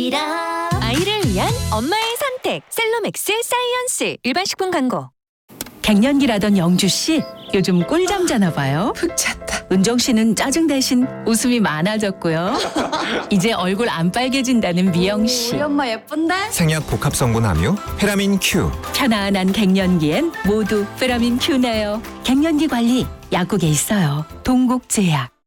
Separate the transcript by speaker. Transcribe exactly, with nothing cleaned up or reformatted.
Speaker 1: 시럽.
Speaker 2: 아이를 위한 엄마의 선택 셀로맥스 사이언스. 일반 식품 광고.
Speaker 3: 갱년기라던 영주 씨 요즘 꿀잠 자나 봐요.
Speaker 4: 푹 잤다.
Speaker 3: 은정 씨는 짜증 대신 웃음이 많아졌고요. 이제 얼굴 안 빨개진다는 미영 씨.
Speaker 1: 우리 엄마 예쁜데?
Speaker 5: 생약 복합 성분 함유 페라민 Q.
Speaker 3: 편안한 갱년기엔 모두 페라민 큐네요. 갱년기 관리 약국에 있어요. 동국제약.